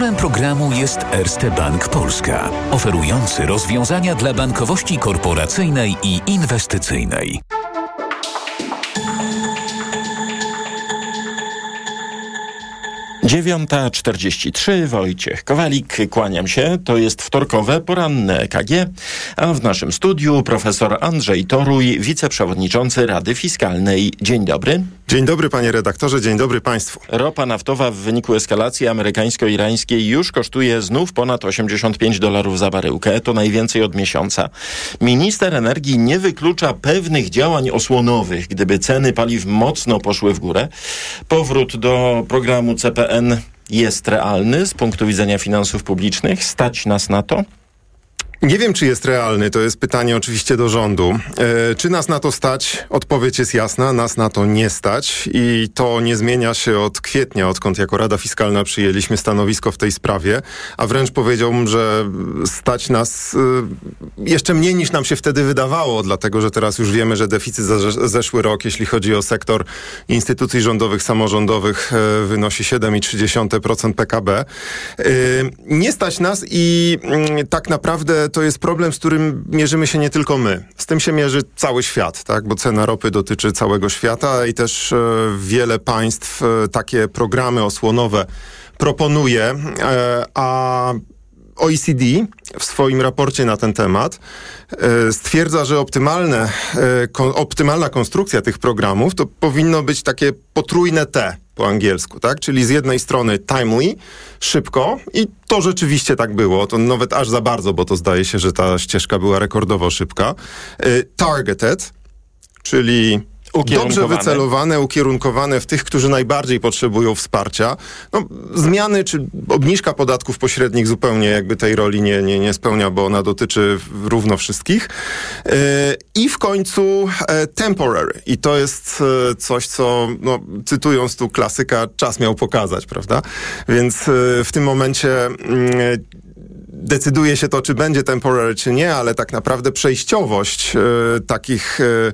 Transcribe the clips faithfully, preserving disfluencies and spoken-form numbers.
Partnerem programu jest Erste Bank Polska, oferujący rozwiązania dla bankowości korporacyjnej i inwestycyjnej. dziewiąta czterdzieści trzy, Wojciech Kowalik, kłaniam się. To jest wtorkowe, poranne E K G, a w naszym studiu profesor Andrzej Toruj, wiceprzewodniczący Rady Fiskalnej. Dzień dobry. Dzień dobry, panie redaktorze, dzień dobry państwu. Ropa naftowa w wyniku eskalacji amerykańsko-irańskiej już kosztuje znów ponad osiemdziesiąt pięć dolarów za baryłkę. To najwięcej od miesiąca. Minister energii nie wyklucza pewnych działań osłonowych, gdyby ceny paliw mocno poszły w górę. Powrót do programu C P N jest realny z punktu widzenia finansów publicznych? Stać nas na to? Nie wiem, czy jest realny. To jest pytanie oczywiście do rządu. E, czy nas na to stać? Odpowiedź jest jasna. Nas na to nie stać i to nie zmienia się od kwietnia, odkąd jako Rada Fiskalna przyjęliśmy stanowisko w tej sprawie, a wręcz powiedziałbym, że stać nas e, jeszcze mniej niż nam się wtedy wydawało, dlatego że teraz już wiemy, że deficyt za zeszły rok, jeśli chodzi o sektor instytucji rządowych, samorządowych, e, wynosi siedem przecinek trzy procent P K B. E, nie stać nas i e, tak naprawdę to jest problem, z którym mierzymy się nie tylko my. Z tym się mierzy cały świat, tak? Bo cena ropy dotyczy całego świata i też e, wiele państw e, takie programy osłonowe proponuje, e, a O E C D w swoim raporcie na ten temat e, stwierdza, że optymalne, e, ko, optymalna konstrukcja tych programów to powinno być takie potrójne T po angielsku, tak? Czyli z jednej strony timely, szybko i to rzeczywiście tak było. To nawet aż za bardzo, bo to zdaje się, że ta ścieżka była rekordowo szybka. E, targeted, czyli dobrze wycelowane, ukierunkowane w tych, którzy najbardziej potrzebują wsparcia. No, zmiany czy obniżka podatków pośrednich zupełnie jakby tej roli nie, nie, nie spełnia, bo ona dotyczy równo wszystkich. Yy, I w końcu e, temporary. I to jest e, coś, co, no, cytując tu klasyka, czas miał pokazać, prawda? Więc e, w tym momencie e, decyduje się to, czy będzie temporary, czy nie, ale tak naprawdę przejściowość e, takich e,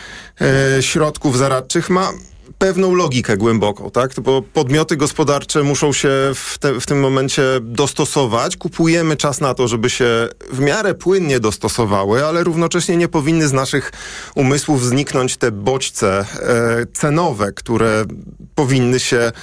środków zaradczych ma pewną logikę głęboką, tak? Bo podmioty gospodarcze muszą się w, te, w tym momencie dostosować. Kupujemy czas na to, żeby się w miarę płynnie dostosowały, ale równocześnie nie powinny z naszych umysłów zniknąć te bodźce e, cenowe, które powinny się e,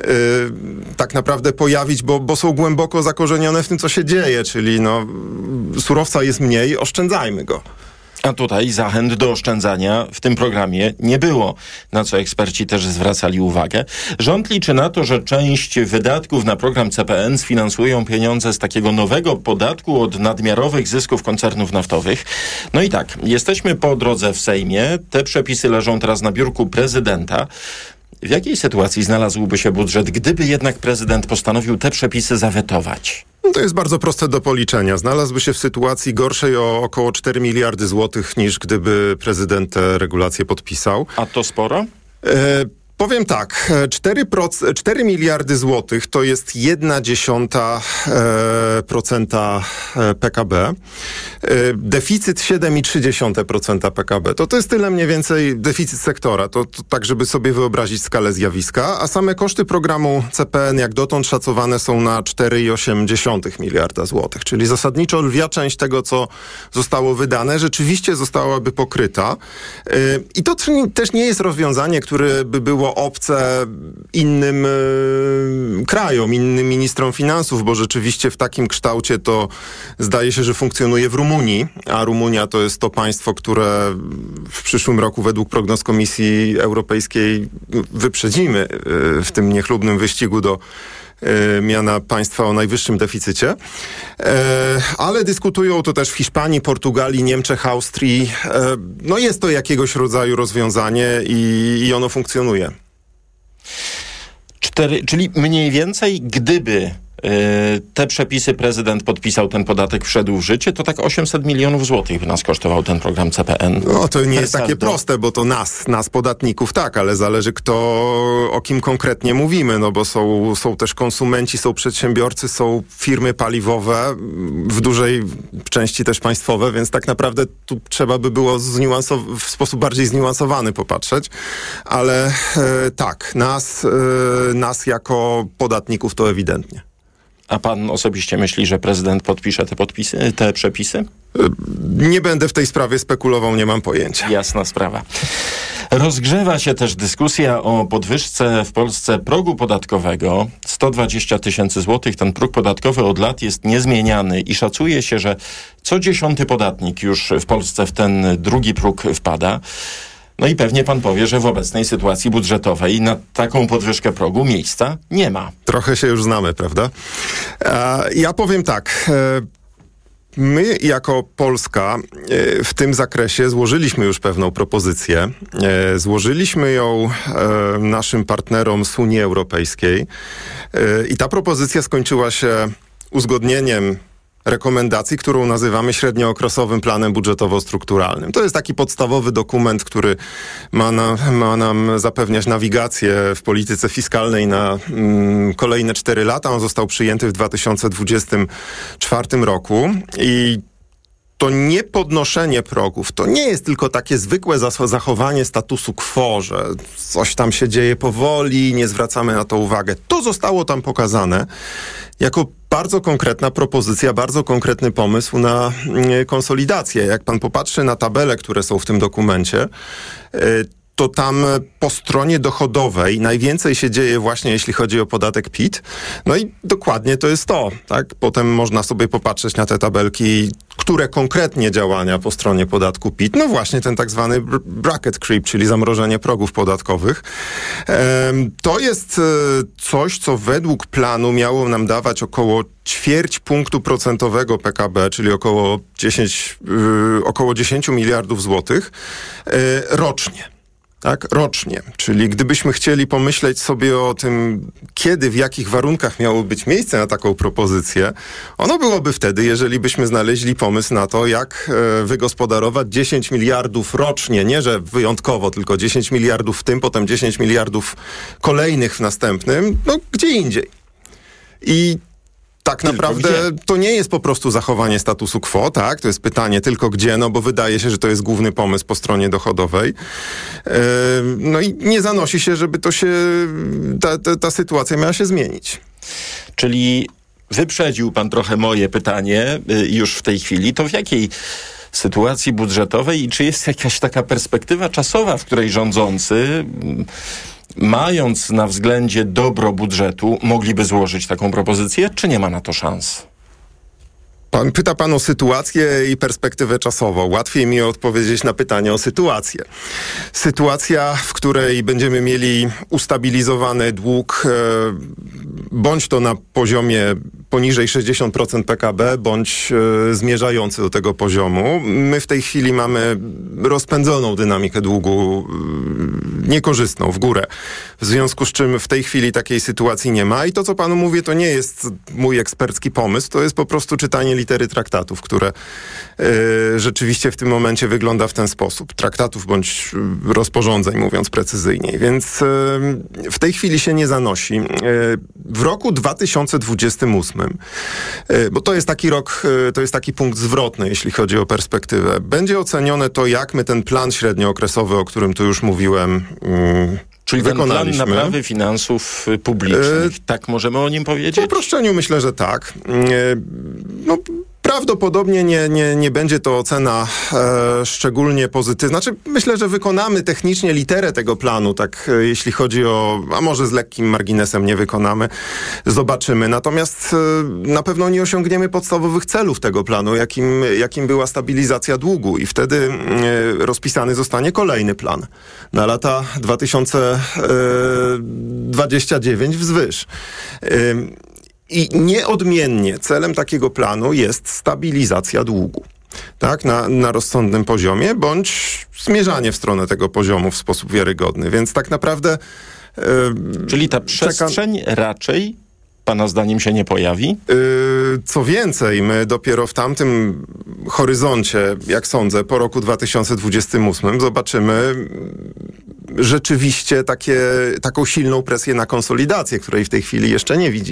tak naprawdę pojawić, bo, bo są głęboko zakorzenione w tym, co się dzieje, czyli no, surowca jest mniej, oszczędzajmy go. A tutaj zachęt do oszczędzania w tym programie nie było, na co eksperci też zwracali uwagę. Rząd liczy na to, że część wydatków na program C P N sfinansują pieniądze z takiego nowego podatku od nadmiarowych zysków koncernów naftowych. No i tak, jesteśmy po drodze w Sejmie. Te przepisy leżą teraz na biurku prezydenta. W jakiej sytuacji znalazłby się budżet, gdyby jednak prezydent postanowił te przepisy zawetować? No to jest bardzo proste do policzenia. Znalazłby się w sytuacji gorszej o około cztery miliardy złotych, niż gdyby prezydent te regulacje podpisał. A to sporo? E- Powiem tak, cztery miliardy złotych to jest jedna dziesiąta procenta P K B. Deficyt siedem przecinek trzy procent P K B. To, to jest tyle mniej więcej deficyt sektora. To, to tak, żeby sobie wyobrazić skalę zjawiska. A same koszty programu C P N jak dotąd szacowane są na cztery przecinek osiem miliarda złotych. Czyli zasadniczo lwia część tego, co zostało wydane, rzeczywiście zostałaby pokryta. I to też nie jest rozwiązanie, które by było obce innym y, krajom, innym ministrom finansów, bo rzeczywiście w takim kształcie to zdaje się, że funkcjonuje w Rumunii, a Rumunia to jest to państwo, które w przyszłym roku według prognoz Komisji Europejskiej wyprzedzimy y, w tym niechlubnym wyścigu do y, miana państwa o najwyższym deficycie. Y, ale dyskutują to też w Hiszpanii, Portugalii, Niemczech, Austrii. Y, no jest to jakiegoś rodzaju rozwiązanie i, i ono funkcjonuje. Cztery, czyli mniej więcej, gdyby te przepisy prezydent podpisał, ten podatek wszedł w życie, to tak osiemset milionów złotych by nas kosztował ten program C P N. No to nie jest takie proste, bo to nas, nas podatników tak, ale zależy kto, o kim konkretnie mówimy, no bo są, są też konsumenci, są przedsiębiorcy, są firmy paliwowe, w dużej części też państwowe, więc tak naprawdę tu trzeba by było zniuansow- w sposób bardziej zniuansowany popatrzeć, ale e, tak, nas, e, nas jako podatników to ewidentnie. A pan osobiście myśli, że prezydent podpisze te podpisy, te przepisy? Nie będę w tej sprawie spekulował, nie mam pojęcia. Jasna sprawa. Rozgrzewa się też dyskusja o podwyżce w Polsce progu podatkowego. sto dwadzieścia tysięcy złotych. Ten próg podatkowy od lat jest niezmieniany i szacuje się, że co dziesiąty podatnik już w Polsce w ten drugi próg wpada. No i pewnie pan powie, że w obecnej sytuacji budżetowej na taką podwyżkę progu miejsca nie ma. Trochę się już znamy, prawda? E, ja powiem tak. E, My jako Polska e, w tym zakresie złożyliśmy już pewną propozycję. E, złożyliśmy ją e, naszym partnerom z Unii Europejskiej e, i ta propozycja skończyła się uzgodnieniem rekomendacji, którą nazywamy średniookresowym planem budżetowo-strukturalnym. To jest taki podstawowy dokument, który ma, na, ma nam zapewniać nawigację w polityce fiskalnej na mm, kolejne cztery lata. On został przyjęty w dwa tysiące dwudziestym czwartym roku i to nie podnoszenie progów, to nie jest tylko takie zwykłe zachowanie statusu quo, że coś tam się dzieje powoli, nie zwracamy na to uwagę. To zostało tam pokazane jako bardzo konkretna propozycja, bardzo konkretny pomysł na konsolidację. Jak pan popatrzy na tabele, które są w tym dokumencie, to tam po stronie dochodowej najwięcej się dzieje właśnie jeśli chodzi o podatek P I T. No i dokładnie to jest to, tak? Potem można sobie popatrzeć na te tabelki, które konkretnie działania po stronie podatku P I T. No właśnie ten tak zwany bracket creep, czyli zamrożenie progów podatkowych. Ehm, to jest coś, co według planu miało nam dawać około ćwierć punktu procentowego P K B, czyli około dziesięć, yy, około dziesięć miliardów złotych yy, rocznie. Tak, rocznie. Czyli gdybyśmy chcieli pomyśleć sobie o tym, kiedy, w jakich warunkach miało być miejsce na taką propozycję, ono byłoby wtedy, jeżeli byśmy znaleźli pomysł na to, jak e, wygospodarować dziesięć miliardów rocznie, nie że wyjątkowo, tylko dziesięć miliardów w tym, potem dziesięć miliardów kolejnych w następnym, no gdzie indziej. I tak tylko naprawdę gdzie? To nie jest po prostu zachowanie statusu quo, tak? To jest pytanie tylko gdzie, no bo wydaje się, że to jest główny pomysł po stronie dochodowej. Yy, no i nie zanosi się, żeby to się, ta, ta, ta sytuacja miała się zmienić. Czyli wyprzedził pan trochę moje pytanie yy, już w tej chwili. To w jakiej sytuacji budżetowej i czy jest jakaś taka perspektywa czasowa, w której rządzący, mając na względzie dobro budżetu, mogliby złożyć taką propozycję, czy nie ma na to szans? Pan, pyta pan o sytuację i perspektywę czasową. Łatwiej mi odpowiedzieć na pytanie o sytuację. Sytuacja, w której będziemy mieli ustabilizowany dług, e, bądź to na poziomie poniżej sześćdziesiąt procent P K B, bądź e, zmierzający do tego poziomu. My w tej chwili mamy rozpędzoną dynamikę długu, e, niekorzystną, w górę. W związku z czym w tej chwili takiej sytuacji nie ma i to, co panu mówię, to nie jest mój ekspercki pomysł, to jest po prostu czytanie litery traktatów, które y, rzeczywiście w tym momencie wygląda w ten sposób. Traktatów bądź rozporządzeń, mówiąc precyzyjniej. Więc y, w tej chwili się nie zanosi. Y, w roku dwa tysiące dwudziestym ósmym, y, bo to jest taki rok, y, to jest taki punkt zwrotny, jeśli chodzi o perspektywę, będzie ocenione to, jak my ten plan średniookresowy, o którym tu już mówiłem, y, Czyli ten plan naprawy finansów publicznych, e, tak możemy o nim powiedzieć? W uproszczeniu myślę, że tak. E, no, prawdopodobnie nie, nie, nie będzie to ocena e, szczególnie pozytywna. Znaczy, myślę, że wykonamy technicznie literę tego planu, tak e, jeśli chodzi o, a może z lekkim marginesem nie wykonamy, zobaczymy. Natomiast e, na pewno nie osiągniemy podstawowych celów tego planu, jakim, jakim była stabilizacja długu i wtedy e, rozpisany zostanie kolejny plan na lata dwa tysiące dwudziesty dziewiąty wzwyż. E, I nieodmiennie celem takiego planu jest stabilizacja długu, tak, na, na rozsądnym poziomie, bądź zmierzanie w stronę tego poziomu w sposób wiarygodny. Więc tak naprawdę... Yy, Czyli ta przestrzeń czeka... raczej, pana zdaniem, się nie pojawi? Yy, co więcej, my dopiero w tamtym horyzoncie, jak sądzę, po roku dwa tysiące dwudziestym ósmym zobaczymy rzeczywiście takie, taką silną presję na konsolidację, której w tej chwili jeszcze nie widzimy.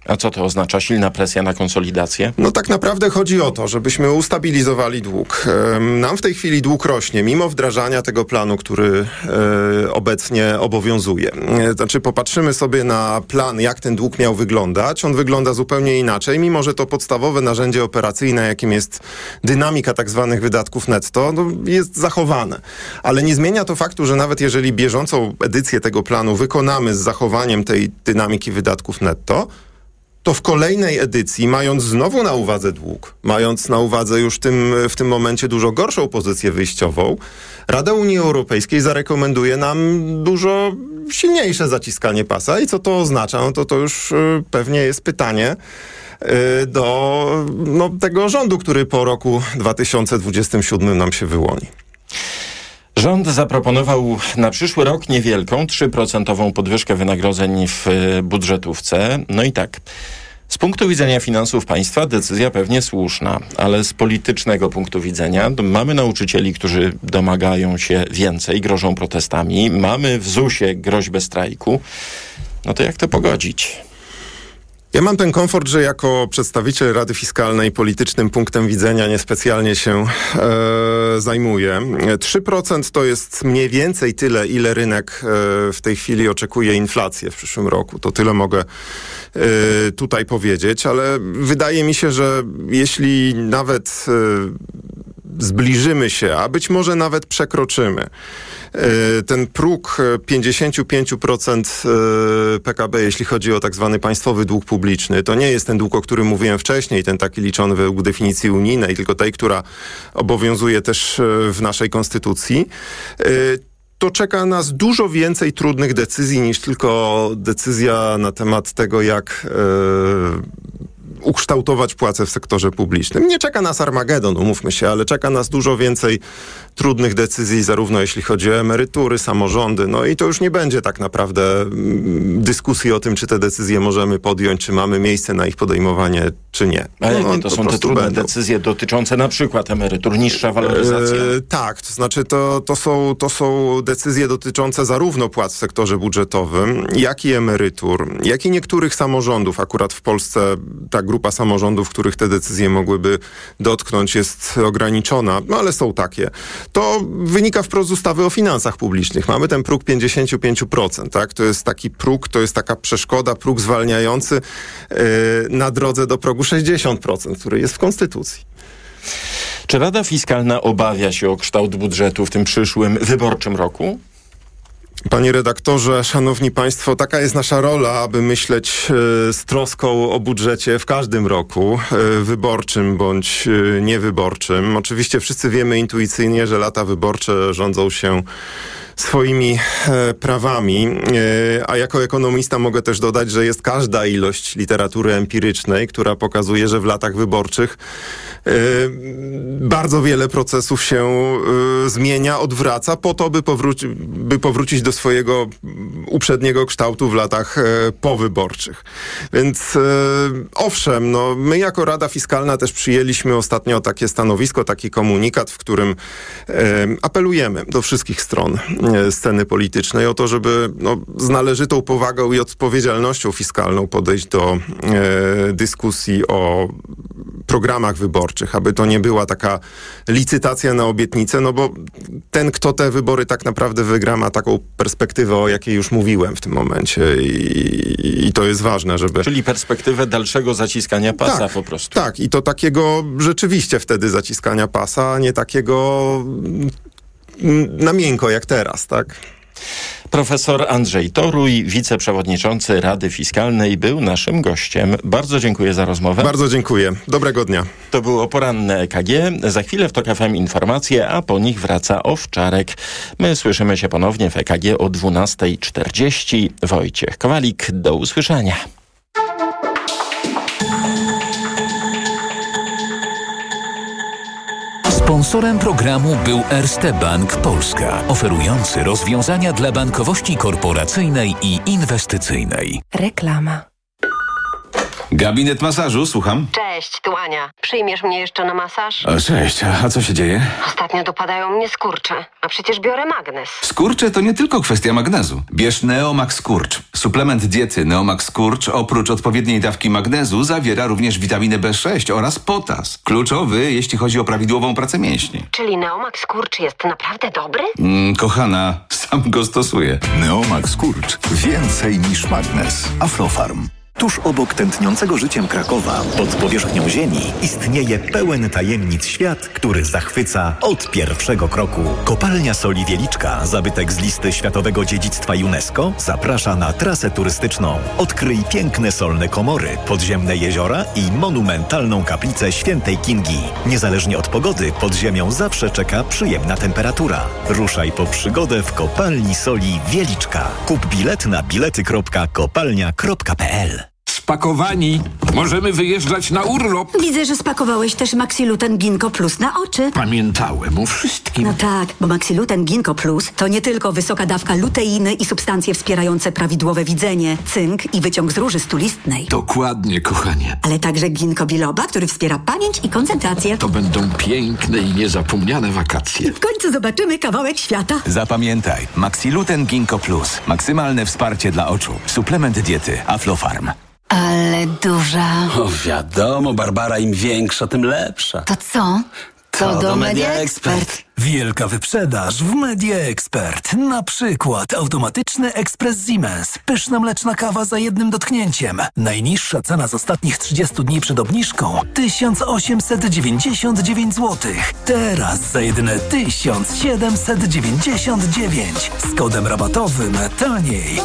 A co to oznacza? Silna presja na konsolidację? No tak naprawdę chodzi o to, żebyśmy ustabilizowali dług. Nam w tej chwili dług rośnie, mimo wdrażania tego planu, który e, obecnie obowiązuje. Znaczy popatrzymy sobie na plan, jak ten dług miał wyglądać. On wygląda zupełnie inaczej, mimo że to podstawowe narzędzie operacyjne, jakim jest dynamika tak zwanych wydatków netto, no, jest zachowane. Ale nie zmienia to faktu, że nawet jeżeli bieżącą edycję tego planu wykonamy z zachowaniem tej dynamiki wydatków netto, to w kolejnej edycji, mając znowu na uwadze dług, mając na uwadze już tym, w tym momencie dużo gorszą pozycję wyjściową, Rada Unii Europejskiej zarekomenduje nam dużo silniejsze zaciskanie pasa. I co to oznacza? No to to już y, pewnie jest pytanie y, do no, tego rządu, który po roku dwa tysiące dwudziestym siódmym nam się wyłoni. Rząd zaproponował na przyszły rok niewielką, trzy procent podwyżkę wynagrodzeń w budżetówce. No i tak, z punktu widzenia finansów państwa decyzja pewnie słuszna, ale z politycznego punktu widzenia mamy nauczycieli, którzy domagają się więcej, grożą protestami. Mamy w zusie groźbę strajku. No to jak to pogodzić? Ja mam ten komfort, że jako przedstawiciel Rady Fiskalnej politycznym punktem widzenia niespecjalnie się e, zajmuję. trzy procent to jest mniej więcej tyle, ile rynek e, w tej chwili oczekuje inflację w przyszłym roku. To tyle mogę e, tutaj powiedzieć, ale wydaje mi się, że jeśli nawet e, zbliżymy się, a być może nawet przekroczymy ten próg pięćdziesiąt pięć procent P K B, jeśli chodzi o tak zwany państwowy dług publiczny, to nie jest ten dług, o którym mówiłem wcześniej, ten taki liczony według definicji unijnej, tylko tej, która obowiązuje też w naszej konstytucji, to czeka nas dużo więcej trudnych decyzji niż tylko decyzja na temat tego, jak ukształtować płace w sektorze publicznym. Nie czeka nas Armagedon, umówmy się, ale czeka nas dużo więcej trudnych decyzji, zarówno jeśli chodzi o emerytury, samorządy, no i to już nie będzie tak naprawdę mm, dyskusji o tym, czy te decyzje możemy podjąć, czy mamy miejsce na ich podejmowanie, czy nie. A jakie no, to są te trudne będą. decyzje dotyczące na przykład emerytur, niższa waloryzacja? E, tak, to znaczy to, to, są, to są decyzje dotyczące zarówno płac w sektorze budżetowym, jak i emerytur, jak i niektórych samorządów. Akurat w Polsce ta grupa samorządów, których te decyzje mogłyby dotknąć, jest ograniczona, no ale są takie. To wynika wprost z ustawy o finansach publicznych. Mamy ten próg pięćdziesiąt pięć procent, tak? To jest taki próg, to jest taka przeszkoda, próg zwalniający yy, na drodze do progu sześćdziesiąt procent, który jest w Konstytucji. Czy Rada Fiskalna obawia się o kształt budżetu w tym przyszłym wyborczym roku? Panie redaktorze, szanowni państwo, taka jest nasza rola, aby myśleć e, z troską o budżecie w każdym roku, e, wyborczym bądź e, niewyborczym. Oczywiście wszyscy wiemy intuicyjnie, że lata wyborcze rządzą się swoimi e, prawami, e, a jako ekonomista mogę też dodać, że jest każda ilość literatury empirycznej, która pokazuje, że w latach wyborczych e, bardzo wiele procesów się e, zmienia, odwraca po to, by, powróci, by powrócić do swojego uprzedniego kształtu w latach e, powyborczych. Więc e, owszem, no, my jako Rada Fiskalna też przyjęliśmy ostatnio takie stanowisko, taki komunikat, w którym e, apelujemy do wszystkich stron sceny politycznej o to, żeby no, z należytą powagą i odpowiedzialnością fiskalną podejść do e, dyskusji o programach wyborczych, aby to nie była taka licytacja na obietnicę, no bo ten, kto te wybory tak naprawdę wygra, ma taką perspektywę, o jakiej już mówiłem w tym momencie i, i to jest ważne, żeby... Czyli perspektywę dalszego zaciskania pasa tak, po prostu. Tak, i to takiego rzeczywiście wtedy zaciskania pasa, a nie takiego na miękko jak teraz, tak? Profesor Andrzej Toruj, wiceprzewodniczący Rady Fiskalnej, był naszym gościem. Bardzo dziękuję za rozmowę. Bardzo dziękuję. Dobrego dnia. To było poranne E K G. Za chwilę w TOK F M informacje, a po nich wraca Owczarek. My słyszymy się ponownie w E K G o dwunasta czterdzieści. Wojciech Kowalik, do usłyszenia. Sponsorem programu był Erste Bank Polska, oferujący rozwiązania dla bankowości korporacyjnej i inwestycyjnej. Reklama. Gabinet masażu, słucham. Cześć, tu Ania. Przyjmiesz mnie jeszcze na masaż? O, cześć, a co się dzieje? Ostatnio dopadają mnie skurcze, a przecież biorę magnes. Skurcze to nie tylko kwestia magnezu. Bierz Neomax Skurcz. Suplement diety Neomax Skurcz oprócz odpowiedniej dawki magnezu zawiera również witaminę B sześć oraz potas. Kluczowy, jeśli chodzi o prawidłową pracę mięśni. Czyli Neomax Skurcz jest naprawdę dobry? Mm, kochana, sam go stosuję. Neomax Skurcz. Więcej niż magnes. Aflofarm. Tuż obok tętniącego życiem Krakowa, pod powierzchnią ziemi, istnieje pełen tajemnic świat, który zachwyca od pierwszego kroku. Kopalnia Soli Wieliczka, zabytek z listy Światowego Dziedzictwa UNESCO, zaprasza na trasę turystyczną. Odkryj piękne solne komory, podziemne jeziora i monumentalną kaplicę Świętej Kingi. Niezależnie od pogody, pod ziemią zawsze czeka przyjemna temperatura. Ruszaj po przygodę w Kopalni Soli Wieliczka. Kup bilet na bilety kropka kopalnia kropka p l. Spakowani. Możemy wyjeżdżać na urlop. Widzę, że spakowałeś też Maxiluten Ginkgo Plus na oczy. Pamiętałem o wszystkim. No tak, bo Maxiluten Ginkgo Plus to nie tylko wysoka dawka luteiny i substancje wspierające prawidłowe widzenie, cynk i wyciąg z róży stulistnej. Dokładnie, kochanie. Ale także ginkgo biloba, który wspiera pamięć i koncentrację. To będą piękne i niezapomniane wakacje. W końcu zobaczymy kawałek świata. Zapamiętaj, Maxiluten Ginkgo Plus. Maksymalne wsparcie dla oczu. Suplement diety Aflofarm. Ale duża. O wiadomo, Barbara, im większa, tym lepsza. To co? To, to do Media Expert. Wielka wyprzedaż w Media Expert. Na przykład automatyczny ekspres Siemens. Pyszna mleczna kawa za jednym dotknięciem. Najniższa cena z ostatnich trzydziestu dni przed obniżką tysiąc osiemset dziewięćdziesiąt dziewięć złotych. Teraz za jedyne tysiąc siedemset dziewięćdziesiąt dziewięć. Z kodem rabatowym taniej.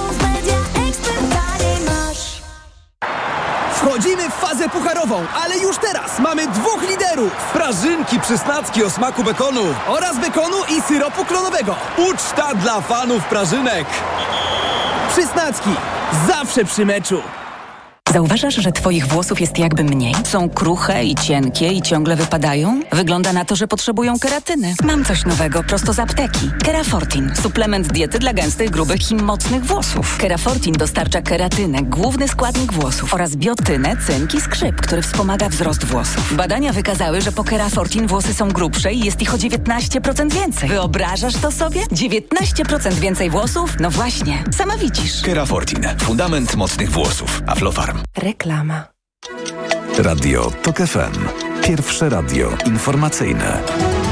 Wchodzimy w fazę pucharową, ale już teraz mamy dwóch liderów. Prażynki przysnacki o smaku bekonu oraz bekonu i syropu klonowego. Uczta dla fanów prażynek. Przysnacki, zawsze przy meczu. Zauważasz, że twoich włosów jest jakby mniej? Są kruche i cienkie i ciągle wypadają? Wygląda na to, że potrzebują keratyny. Mam coś nowego, prosto z apteki. Kerafortin. Suplement diety dla gęstych, grubych i mocnych włosów. Kerafortin dostarcza keratynę, główny składnik włosów, oraz biotynę, cynk i skrzyp, który wspomaga wzrost włosów. Badania wykazały, że po Kerafortin włosy są grubsze i jest ich o dziewiętnaście procent więcej. Wyobrażasz to sobie? dziewiętnaście procent więcej włosów? No właśnie, sama widzisz. Kerafortin. Fundament mocnych włosów. Aflofarm. Reklama. Radio Tok F M. Pierwsze radio informacyjne.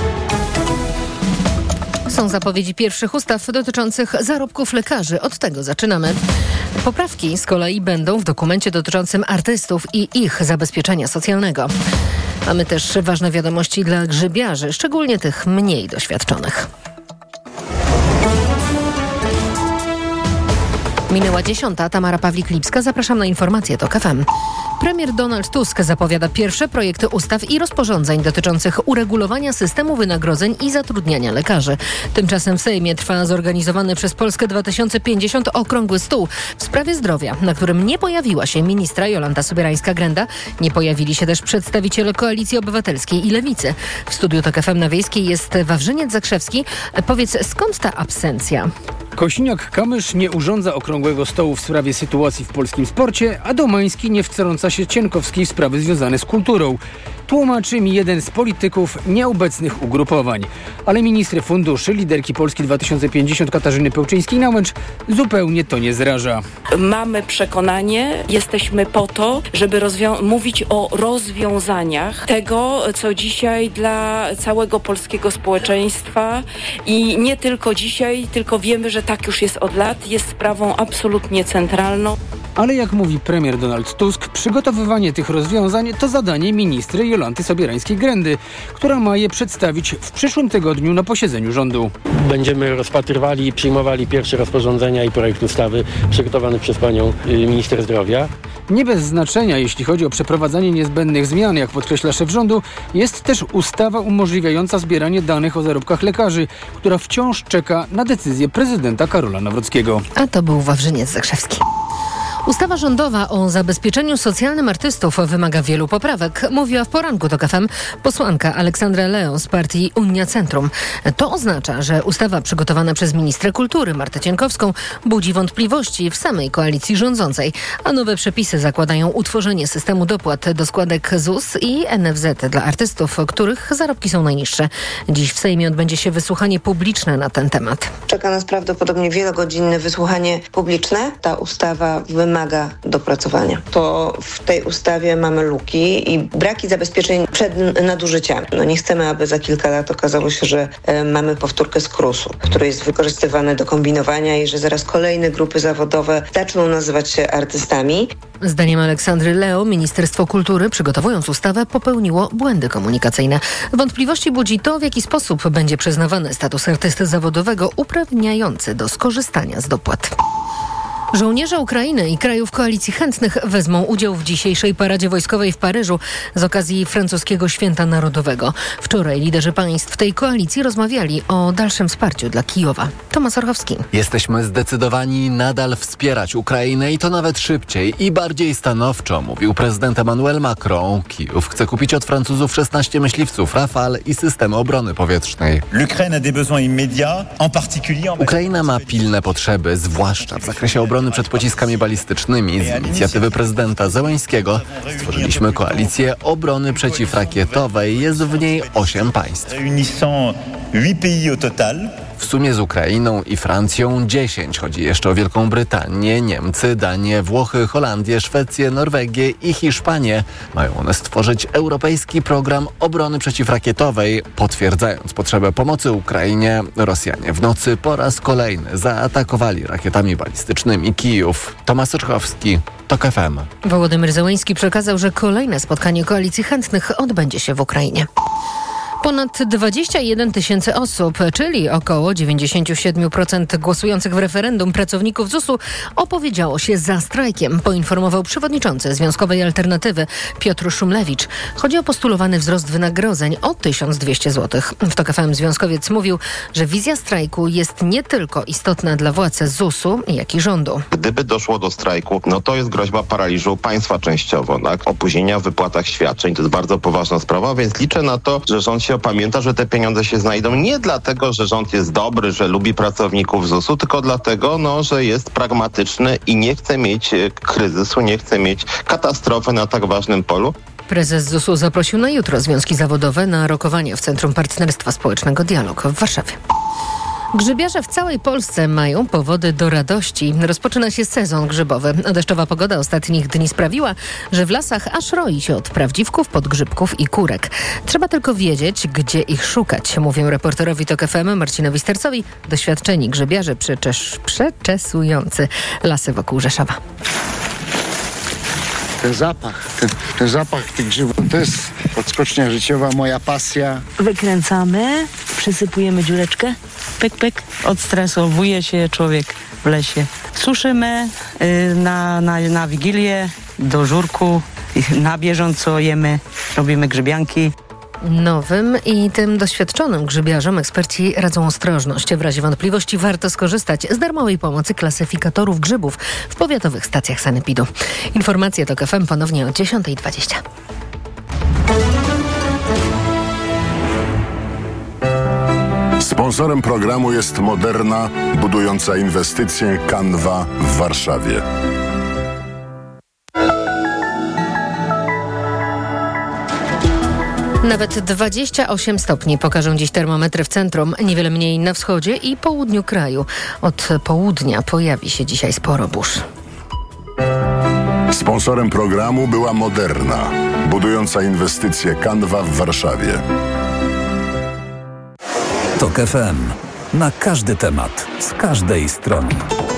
Są zapowiedzi pierwszych ustaw dotyczących zarobków lekarzy. Od tego zaczynamy. Poprawki z kolei będą w dokumencie dotyczącym artystów i ich zabezpieczenia socjalnego. Mamy też ważne wiadomości dla grzybiarzy, szczególnie tych mniej doświadczonych. Minęła dziesiąta. Tamara Pawlik-Lipska. Zapraszam na informacje TOK F M. Premier Donald Tusk zapowiada pierwsze projekty ustaw i rozporządzeń dotyczących uregulowania systemu wynagrodzeń i zatrudniania lekarzy. Tymczasem w Sejmie trwa zorganizowany przez Polskę dwa tysiące pięćdziesiąt okrągły stół w sprawie zdrowia, na którym nie pojawiła się ministra Jolanta Sobierańska-Grenda. Nie pojawili się też przedstawiciele Koalicji Obywatelskiej i Lewicy. W studiu TOK F M na Wiejskiej jest Wawrzyniec Zakrzewski. Powiedz, skąd ta absencja? Kosiniak-Kamysz nie urządza okrągłego stołu w sprawie sytuacji w polskim sporcie, a Domański nie wtrąca się Cienkowskiej w sprawy związane z kulturą. Tłumaczy mi jeden z polityków nieobecnych ugrupowań. Ale ministry funduszy, liderki Polski dwa tysiące pięćdziesiąt Katarzyny Pełczyńskiej-Nałęcz zupełnie to nie zraża. Mamy przekonanie, jesteśmy po to, żeby rozwią- mówić o rozwiązaniach tego, co dzisiaj dla całego polskiego społeczeństwa i nie tylko dzisiaj, tylko wiemy, że tak już jest od lat, jest sprawą absolutnie centralną. Ale jak mówi premier Donald Tusk, przygotowywanie tych rozwiązań to zadanie ministry Jolanty Sobierańskiej-Grendy, która ma je przedstawić w przyszłym tygodniu na posiedzeniu rządu. Będziemy rozpatrywali i przyjmowali pierwsze rozporządzenia i projekt ustawy przygotowany przez panią minister zdrowia. Nie bez znaczenia, jeśli chodzi o przeprowadzanie niezbędnych zmian, jak podkreśla szef rządu, jest też ustawa umożliwiająca zbieranie danych o zarobkach lekarzy, która wciąż czeka na decyzję prezydenta Karola Nawrockiego. A to był Wawrzyniec Zakrzewski. Ustawa rządowa o zabezpieczeniu socjalnym artystów wymaga wielu poprawek, mówiła w poranku TOK F M posłanka Aleksandra Leo z partii Unia Centrum. To oznacza, że ustawa przygotowana przez ministrę kultury Martę Cienkowską budzi wątpliwości w samej koalicji rządzącej, a nowe przepisy zakładają utworzenie systemu dopłat do składek Z U S i N F Z dla artystów, których zarobki są najniższe. Dziś w Sejmie odbędzie się wysłuchanie publiczne na ten temat. Czeka nas prawdopodobnie wielogodzinne wysłuchanie publiczne. Ta ustawa wymaga dopracowania. To w tej ustawie mamy luki i braki zabezpieczeń przed nadużyciami. No nie chcemy, aby za kilka lat okazało się, że e, mamy powtórkę z krusu, który jest wykorzystywany do kombinowania i że zaraz kolejne grupy zawodowe zaczną nazywać się artystami. Zdaniem Aleksandry Leo Ministerstwo Kultury, przygotowując ustawę, popełniło błędy komunikacyjne. Wątpliwości budzi to, w jaki sposób będzie przyznawany status artysty zawodowego uprawniający do skorzystania z dopłat. Żołnierze Ukrainy i krajów koalicji chętnych wezmą udział w dzisiejszej paradzie wojskowej w Paryżu z okazji francuskiego Święta Narodowego. Wczoraj liderzy państw tej koalicji rozmawiali o dalszym wsparciu dla Kijowa. Tomasz Orchowski. Jesteśmy zdecydowani nadal wspierać Ukrainę i to nawet szybciej i bardziej stanowczo, mówił prezydent Emmanuel Macron. Kijów chce kupić od Francuzów szesnaście myśliwców Rafale i systemy obrony powietrznej. Ukraina ma pilne potrzeby, zwłaszcza w zakresie obrony przed pociskami balistycznymi. Z inicjatywy prezydenta Zełeńskiego stworzyliśmy koalicję obrony przeciwrakietowej. Jest w niej osiem państw. W sumie z Ukrainą i Francją dziesięć. Chodzi jeszcze o Wielką Brytanię, Niemcy, Danię, Włochy, Holandię, Szwecję, Norwegię i Hiszpanię. Mają one stworzyć europejski program obrony przeciwrakietowej. Potwierdzając potrzebę pomocy Ukrainie, Rosjanie w nocy po raz kolejny zaatakowali rakietami balistycznymi Kijów. Tomasz Orchowski, TOK F M. Wołodymyr Zełeński przekazał, że kolejne spotkanie koalicji chętnych odbędzie się w Ukrainie. Ponad dwadzieścia jeden tysięcy osób, czyli około dziewięćdziesiąt siedem procent głosujących w referendum pracowników Z U S-u opowiedziało się za strajkiem, poinformował przewodniczący Związkowej Alternatywy Piotr Szumlewicz. Chodzi o postulowany wzrost wynagrodzeń o tysiąc dwieście złotych. W TOK F M związkowiec mówił, że wizja strajku jest nie tylko istotna dla władz Z U S-u, jak i rządu. Gdyby doszło do strajku, no to jest groźba paraliżu państwa częściowo, tak? Opóźnienia w wypłatach świadczeń, to jest bardzo poważna sprawa, więc liczę na to, że rząd się opamięta, że te pieniądze się znajdą nie dlatego, że rząd jest dobry, że lubi pracowników Z U S-u, tylko dlatego, no, że jest pragmatyczny i nie chce mieć kryzysu, nie chce mieć katastrofy na tak ważnym polu. Prezes Z U S-u zaprosił na jutro związki zawodowe na rokowania w Centrum Partnerstwa Społecznego Dialog w Warszawie. Grzybiarze w całej Polsce mają powody do radości. Rozpoczyna się sezon grzybowy. Deszczowa pogoda ostatnich dni sprawiła, że w lasach aż roi się od prawdziwków, podgrzybków i kurek. Trzeba tylko wiedzieć, gdzie ich szukać, mówią reporterowi TOK F M Marcinowi Stercowi doświadczeni grzybiarze przeczesz, przeczesujący lasy wokół Rzeszowa. Ten zapach, ten, ten zapach tych grzybów, to jest odskocznia życiowa, moja pasja. Wykręcamy, przysypujemy dziureczkę, pyk, pyk, odstresowuje się człowiek w lesie. Suszymy yy, na, na, na Wigilię, do żurku, na bieżąco jemy, robimy grzybianki. Nowym i tym doświadczonym grzybiarzom eksperci radzą ostrożność. W razie wątpliwości warto skorzystać z darmowej pomocy klasyfikatorów grzybów w powiatowych stacjach sanepidu. Informacje TOK F M ponownie o dziesiąta dwadzieścia. Sponsorem programu jest Moderna, budująca inwestycję Canva w Warszawie. Nawet dwadzieścia osiem stopni pokażą dziś termometry w centrum, niewiele mniej na wschodzie i południu kraju. Od południa pojawi się dzisiaj sporo burz. Sponsorem programu była Moderna, budująca inwestycję Canva w Warszawie. TOK F M. Na każdy temat, z każdej strony.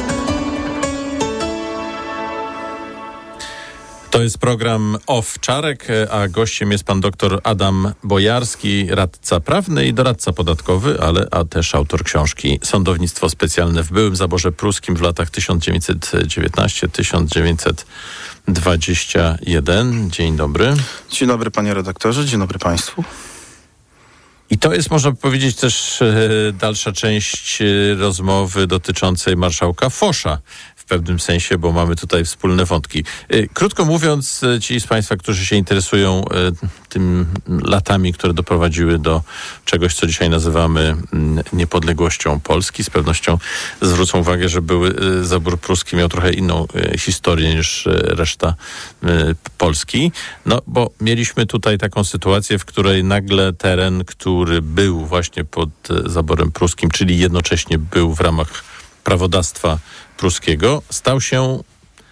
To jest program Owczarek, a gościem jest pan dr Adam Bojarski, radca prawny i doradca podatkowy, ale a też autor książki Sądownictwo specjalne w byłym zaborze pruskim w latach tysiąc dziewięćset dziewiętnaście do tysiąc dziewięćset dwadzieścia jeden. Dzień dobry. Dzień dobry panie redaktorze, dzień dobry państwu. I to jest, można powiedzieć, też e, dalsza część e, rozmowy dotyczącej marszałka Fosza w pewnym sensie, bo mamy tutaj wspólne wątki. Krótko mówiąc, ci z Państwa, którzy się interesują tym latami, które doprowadziły do czegoś, co dzisiaj nazywamy niepodległością Polski, z pewnością zwrócą uwagę, że były zabór pruski miał trochę inną historię niż reszta Polski. No, bo mieliśmy tutaj taką sytuację, w której nagle teren, który był właśnie pod zaborem pruskim, czyli jednocześnie był w ramach prawodawstwa pruskiego, stał się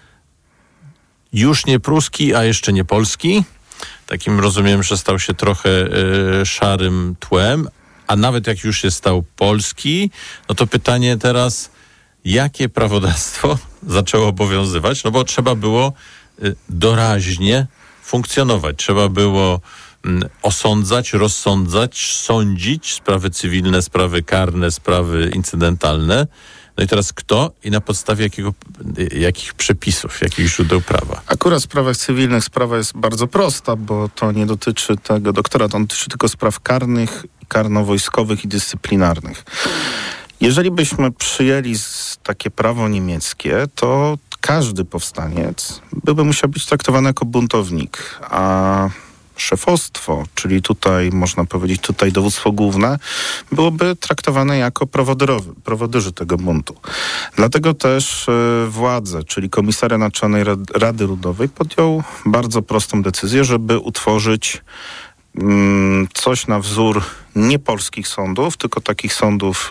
już nie pruski, a jeszcze nie polski. Takim rozumiem, że stał się trochę y, szarym tłem, a nawet jak już się stał polski, no to pytanie teraz, jakie prawodawstwo zaczęło obowiązywać? No bo trzeba było y, doraźnie funkcjonować. Trzeba było y, osądzać, rozsądzać, sądzić sprawy cywilne, sprawy karne, sprawy incydentalne. No i teraz kto i na podstawie jakiego, jakich przepisów, jakich źródeł prawa? Akurat w sprawach cywilnych sprawa jest bardzo prosta, bo to nie dotyczy tego doktora, to dotyczy tylko spraw karnych, karno-wojskowych i dyscyplinarnych. Jeżeli byśmy przyjęli takie prawo niemieckie, to każdy powstaniec byłby musiał być traktowany jako buntownik, a szefostwo, czyli tutaj można powiedzieć tutaj dowództwo główne, byłoby traktowane jako prowodyrowy, prowodyrzy tego buntu. Dlatego też y, władze, czyli Komisariat Naczelnej Rady Ludowej podjął bardzo prostą decyzję, żeby utworzyć y, coś na wzór nie polskich sądów, tylko takich sądów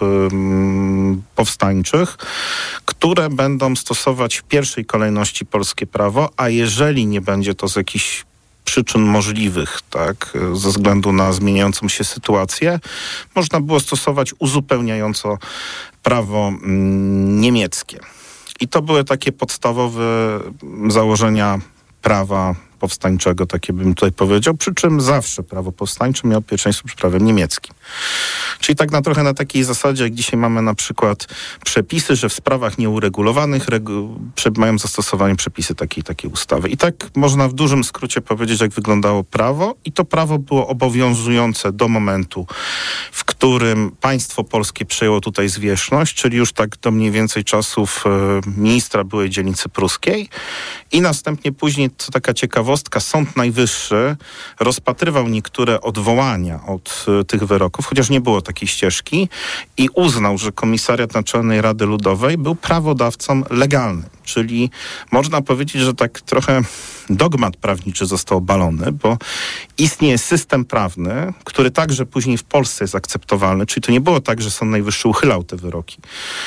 y, powstańczych, które będą stosować w pierwszej kolejności polskie prawo, a jeżeli nie będzie to z jakichś przyczyn możliwych, tak, ze względu na zmieniającą się sytuację, można było stosować uzupełniająco prawo mm, niemieckie. I to były takie podstawowe założenia prawa powstańczego, takie bym tutaj powiedział, przy czym zawsze prawo powstańcze miało pierwszeństwo przed prawem niemieckim. Czyli tak na trochę na takiej zasadzie, jak dzisiaj mamy na przykład przepisy, że w sprawach nieuregulowanych regu- mają zastosowanie przepisy takiej takiej ustawy. I tak można w dużym skrócie powiedzieć, jak wyglądało prawo i to prawo było obowiązujące do momentu, w którym państwo polskie przejęło tutaj zwierzchność, czyli już tak do mniej więcej czasów e, ministra byłej dzielnicy pruskiej i następnie później, co taka ciekawostka, Sąd Najwyższy rozpatrywał niektóre odwołania od y, tych wyroków, chociaż nie było takiej ścieżki i uznał, że Komisariat Naczelnej Rady Ludowej był prawodawcą legalnym. Czyli można powiedzieć, że tak trochę dogmat prawniczy został obalony, bo istnieje system prawny, który także później w Polsce jest akceptowalny, czyli to nie było tak, że Sąd Najwyższy uchylał te wyroki,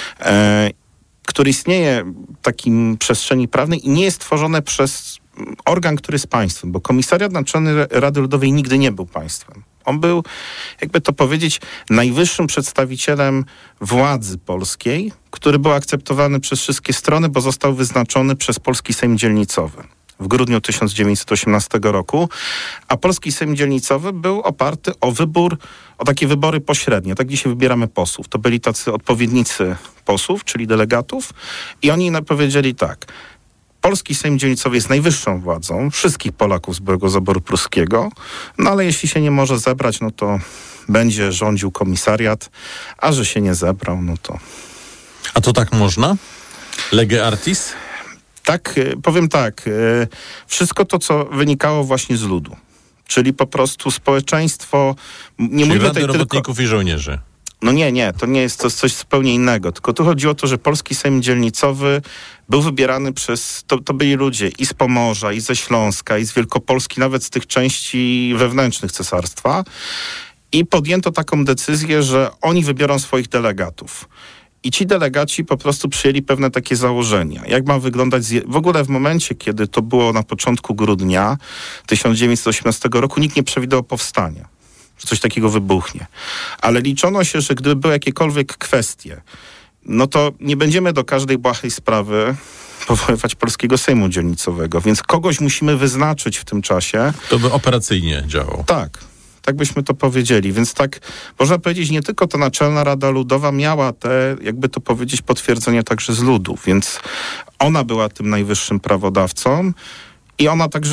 e, który istnieje w takim przestrzeni prawnej i nie jest tworzone przez organ, który jest państwem, bo Komisariat Naczelnej Rady Ludowej nigdy nie był państwem. On był, jakby to powiedzieć, najwyższym przedstawicielem władzy polskiej, który był akceptowany przez wszystkie strony, bo został wyznaczony przez Polski Sejm Dzielnicowy w grudniu tysiąc dziewięćset osiemnastego roku, a Polski Sejm Dzielnicowy był oparty o wybór, o takie wybory pośrednie. Tak dzisiaj wybieramy posłów. To byli tacy odpowiednicy posłów, czyli delegatów i oni powiedzieli tak: Polski Sejm Dzielnicowy jest najwyższą władzą wszystkich Polaków z byłego zaboru pruskiego, no ale jeśli się nie może zebrać, no to będzie rządził komisariat, a że się nie zebrał, no to... A to tak można? Lege artis? Tak, powiem tak, wszystko to, co wynikało właśnie z ludu, czyli po prostu społeczeństwo... Nie Czyli mówię Rady tutaj Robotników tylko... i Żołnierzy. No nie, nie, to nie jest to coś zupełnie innego, tylko tu chodzi o to, że Polski Sejm Dzielnicowy był wybierany przez, to, to byli ludzie i z Pomorza, i ze Śląska, i z Wielkopolski, nawet z tych części wewnętrznych cesarstwa i podjęto taką decyzję, że oni wybiorą swoich delegatów. I ci delegaci po prostu przyjęli pewne takie założenia. Jak ma wyglądać... Zje- w ogóle w momencie, kiedy to było na początku grudnia tysiąc dziewięćset osiemnastego roku, nikt nie przewidywał powstania, że coś takiego wybuchnie. Ale liczono się, że gdyby były jakiekolwiek kwestie, no to nie będziemy do każdej błahej sprawy powoływać Polskiego Sejmu Dzielnicowego, więc kogoś musimy wyznaczyć w tym czasie. To by operacyjnie działało. Tak. Tak byśmy to powiedzieli. Więc tak, można powiedzieć, nie tylko ta Naczelna Rada Ludowa miała te, jakby to powiedzieć, potwierdzenie także z ludu, więc ona była tym najwyższym prawodawcą i ona także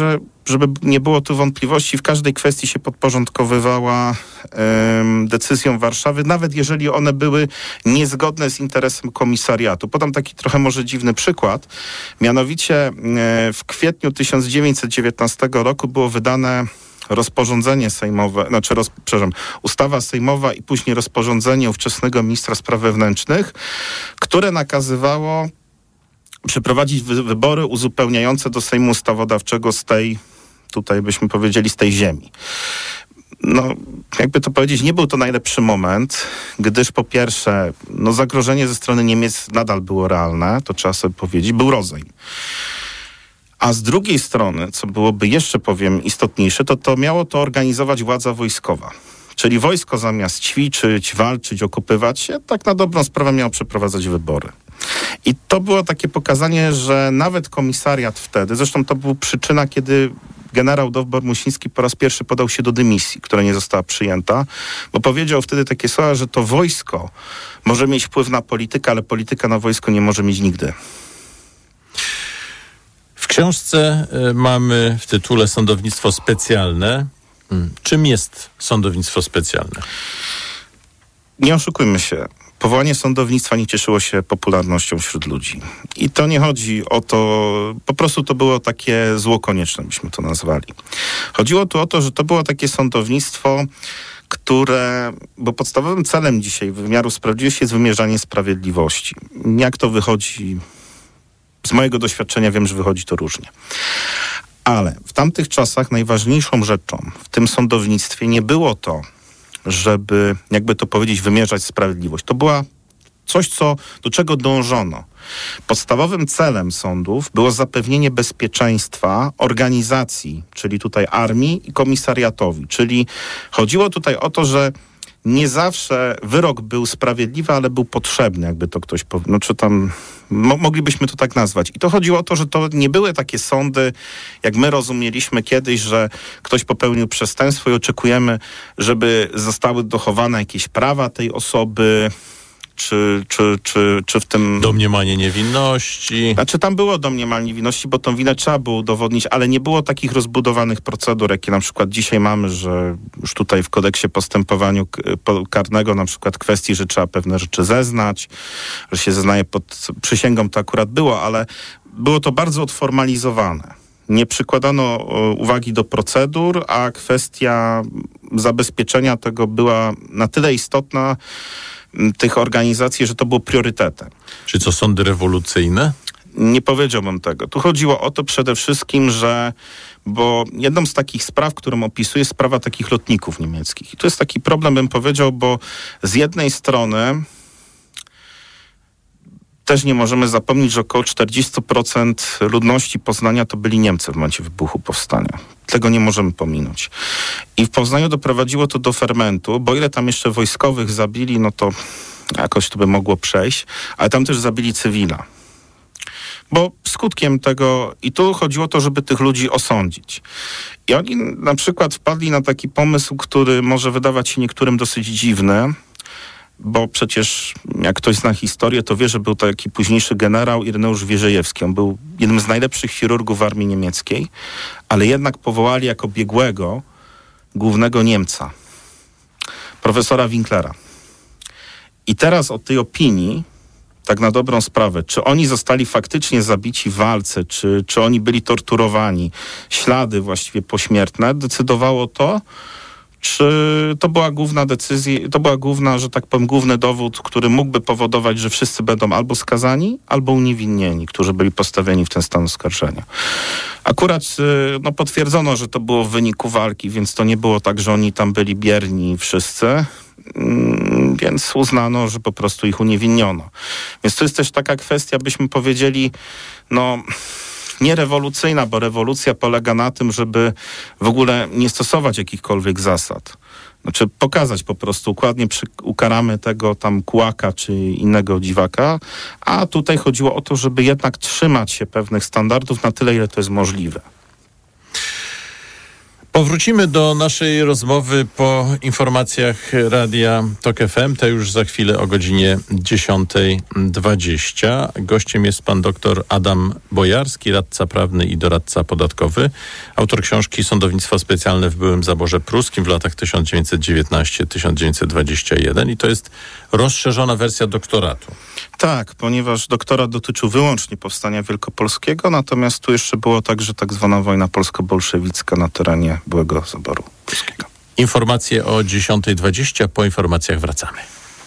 żeby nie było tu wątpliwości, w każdej kwestii się podporządkowywała um, decyzją Warszawy, nawet jeżeli one były niezgodne z interesem komisariatu. Podam taki trochę może dziwny przykład. Mianowicie e, w kwietniu tysiąc dziewięćset dziewiętnastego roku było wydane rozporządzenie sejmowe, znaczy roz, przepraszam, ustawa sejmowa i później rozporządzenie ówczesnego ministra spraw wewnętrznych, które nakazywało przeprowadzić wy, wybory uzupełniające do Sejmu Ustawodawczego z tej, tutaj byśmy powiedzieli, z tej ziemi. No, jakby to powiedzieć, nie był to najlepszy moment, gdyż po pierwsze, no zagrożenie ze strony Niemiec nadal było realne, to trzeba sobie powiedzieć, był rozejm. A z drugiej strony, co byłoby jeszcze, powiem, istotniejsze, to to miało to organizować władza wojskowa. Czyli wojsko zamiast ćwiczyć, walczyć, okupywać się, tak na dobrą sprawę miało przeprowadzać wybory. I to było takie pokazanie, że nawet komisariat wtedy, zresztą to była przyczyna, kiedy generał Dowbor-Muśnicki po raz pierwszy podał się do dymisji, która nie została przyjęta, bo powiedział wtedy takie słowa, że to wojsko może mieć wpływ na politykę, ale polityka na wojsko nie może mieć nigdy. W książce y, mamy w tytule Sądownictwo specjalne. Hmm. Czym jest sądownictwo specjalne? Nie oszukujmy się. Powołanie sądownictwa nie cieszyło się popularnością wśród ludzi. I to nie chodzi o to, po prostu to było takie zło konieczne, byśmy to nazwali. Chodziło tu o to, że to było takie sądownictwo, które, bo podstawowym celem dzisiaj wymiaru sprawiedliwości jest wymierzanie sprawiedliwości. Jak to wychodzi? Z mojego doświadczenia wiem, że wychodzi to różnie. Ale w tamtych czasach najważniejszą rzeczą w tym sądownictwie nie było to, żeby, jakby to powiedzieć, wymierzać sprawiedliwość. To była coś, co, do czego dążono. Podstawowym celem sądów było zapewnienie bezpieczeństwa organizacji, czyli tutaj armii i komisariatowi. Czyli chodziło tutaj o to, że nie zawsze wyrok był sprawiedliwy, ale był potrzebny, jakby to ktoś powiedział. No, czy tam mo- moglibyśmy to tak nazwać. I to chodziło o to, że to nie były takie sądy, jak my rozumieliśmy kiedyś, że ktoś popełnił przestępstwo i oczekujemy, żeby zostały dochowane jakieś prawa tej osoby, czy, czy, czy, czy w tym... Domniemanie niewinności. Znaczy tam było domniemanie niewinności, bo tą winę trzeba było udowodnić, ale nie było takich rozbudowanych procedur, jakie na przykład dzisiaj mamy, że już tutaj w kodeksie postępowania karnego na przykład kwestii, że trzeba pewne rzeczy zeznać, że się zeznaje pod przysięgą, to akurat było, ale było to bardzo odformalizowane. Nie przykładano uwagi do procedur, a kwestia zabezpieczenia tego była na tyle istotna, tych organizacji, że to było priorytetem. Czy to sądy rewolucyjne? Nie powiedziałbym tego. Tu chodziło o to przede wszystkim, że bo jedną z takich spraw, którą opisuję, jest sprawa takich lotników niemieckich. I to jest taki problem, bym powiedział, bo z jednej strony też nie możemy zapomnieć, że około czterdzieści procent ludności Poznania to byli Niemcy w momencie wybuchu powstania. Tego nie możemy pominąć. I w Poznaniu doprowadziło to do fermentu, bo ile tam jeszcze wojskowych zabili, no to jakoś to by mogło przejść, ale tam też zabili cywila. Bo skutkiem tego, i tu chodziło o to, żeby tych ludzi osądzić. I oni na przykład wpadli na taki pomysł, który może wydawać się niektórym dosyć dziwny, bo przecież jak ktoś zna historię, to wie, że był taki późniejszy generał Ireneusz Wierzejewski. On był jednym z najlepszych chirurgów armii niemieckiej, ale jednak powołali jako biegłego głównego Niemca, profesora Winklera. I teraz od tej opinii, tak na dobrą sprawę, czy oni zostali faktycznie zabici w walce, czy, czy oni byli torturowani, ślady właściwie pośmiertne, decydowało to, czy to była główna decyzja, to była główna, że tak powiem, główny dowód, który mógłby powodować, że wszyscy będą albo skazani, albo uniewinnieni, którzy byli postawieni w ten stan oskarżenia. Akurat no, potwierdzono, że to było w wyniku walki, więc to nie było tak, że oni tam byli bierni wszyscy, mm, więc uznano, że po prostu ich uniewinniono. Więc to jest też taka kwestia, byśmy powiedzieli, no... nie rewolucyjna, bo rewolucja polega na tym, żeby w ogóle nie stosować jakichkolwiek zasad. Znaczy pokazać po prostu, układnie przy, ukaramy tego tam kłaka czy innego dziwaka, a tutaj chodziło o to, żeby jednak trzymać się pewnych standardów na tyle, ile to jest możliwe. Powrócimy do naszej rozmowy po informacjach Radia Tok F M. Te już za chwilę o godzinie dziesiąta dwadzieścia. Gościem jest pan doktor Adam Bojarski, radca prawny i doradca podatkowy. Autor książki Sądownictwo specjalne w byłym zaborze pruskim w latach tysiąc dziewięćset dziewiętnasty do tysiąc dziewięćset dwudziesty pierwszy. I to jest rozszerzona wersja doktoratu. Tak, ponieważ doktorat dotyczył wyłącznie powstania wielkopolskiego, natomiast tu jeszcze było także tak zwana wojna polsko-bolszewicka na terenie byłego zaboru pruskiego. Informacje o dziesiąta dwadzieścia. Po informacjach wracamy.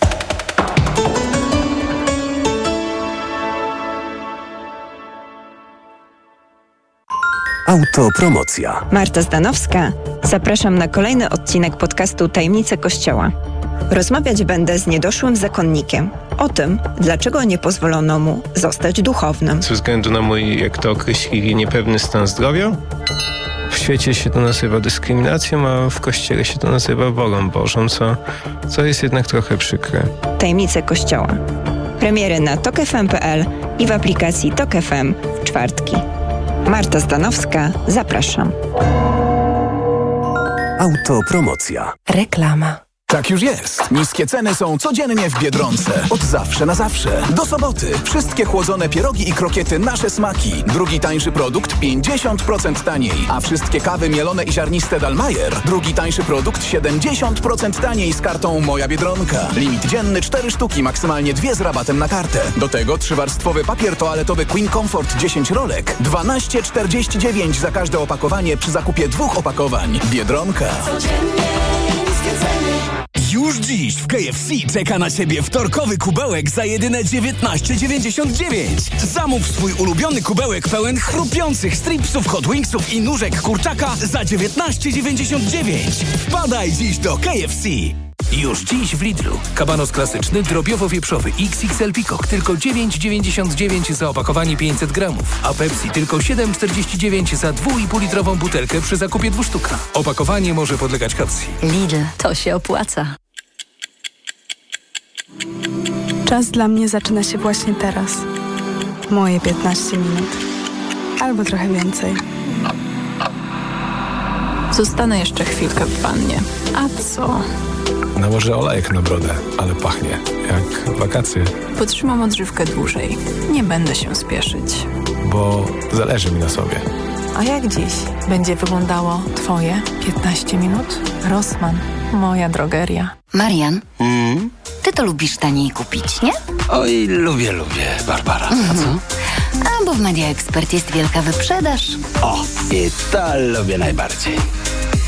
Autopromocja. Marta Zdanowska. Zapraszam na kolejny odcinek podcastu Tajemnice Kościoła. Rozmawiać będę z niedoszłym zakonnikiem o tym, dlaczego nie pozwolono mu zostać duchownym. Ze względu na mój, jak to określili, niepewny stan zdrowia. W świecie się to nazywa dyskryminacją, a w Kościele się to nazywa wolą Bożą, co, co jest jednak trochę przykre. Tajemnice Kościoła. Premiery na tok f m kropka p l i w aplikacji Tok F M w czwartki. Marta Zdanowska, zapraszam. Autopromocja. Reklama. Tak już jest. Niskie ceny są codziennie w Biedronce. Od zawsze na zawsze. Do soboty. Wszystkie chłodzone pierogi i krokiety Nasze Smaki. Drugi tańszy produkt pięćdziesiąt procent taniej. A wszystkie kawy mielone i ziarniste Dalmajer. Drugi tańszy produkt siedemdziesiąt procent taniej z kartą Moja Biedronka. Limit dzienny cztery sztuki, maksymalnie dwie z rabatem na kartę. Do tego trzywarstwowy papier toaletowy Queen Comfort dziesięć rolek. dwanaście czterdzieści dziewięć za każde opakowanie przy zakupie dwóch opakowań. Biedronka. Już dziś w K F C czeka na Ciebie wtorkowy kubełek za jedyne dziewiętnaście dziewięćdziesiąt dziewięć. Zamów swój ulubiony kubełek pełen chrupiących stripsów, hot wingsów i nóżek kurczaka za dziewiętnaście dziewięćdziesiąt dziewięć. Wpadaj dziś do K F C. Już dziś w Lidlu. Kabanos klasyczny, drobiowo-wieprzowy X X L Peacock tylko dziewięć dziewięćdziesiąt dziewięć za opakowanie pięćset gramów, a Pepsi tylko siedem czterdzieści dziewięć za dwa i pół litrową butelkę przy zakupie dwóch sztuk. Opakowanie może podlegać kaucji. Lidl, to się opłaca. Czas dla mnie zaczyna się właśnie teraz. Moje piętnaście minut. Albo trochę więcej. Zostanę jeszcze chwilkę w wannie. A co? Nałożę olejek na brodę, ale pachnie jak wakacje. Potrzymam odżywkę dłużej. Nie będę się spieszyć. Bo zależy mi na sobie. A jak dziś będzie wyglądało Twoje piętnaście minut? Rossmann, moja drogeria. Marian, mm? ty to lubisz taniej kupić, nie? Oj, lubię, lubię, Barbara. Mhm. A co? A bo w Media Expert jest wielka wyprzedaż. O, i to lubię najbardziej.